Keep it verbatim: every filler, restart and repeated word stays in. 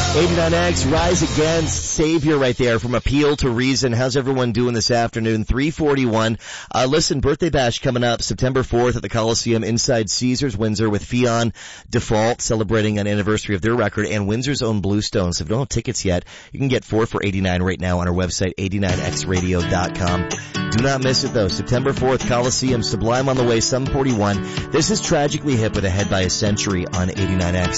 eighty-nine X, Rise Against, Savior right there from Appeal to Reason. How's everyone doing this afternoon? three forty-one. Uh, listen, birthday bash coming up September fourth at the Coliseum inside Caesars Windsor with Fionn Default celebrating an anniversary of their record and Windsor's own Bluestone. So if you don't have tickets yet, you can get four for eighty-nine right now on our website, eighty-nine x radio dot com. Do not miss it though. September fourth, Coliseum, Sublime on the way, seven forty-one. This is Tragically Hip with A Head by a Century on eighty-nine X.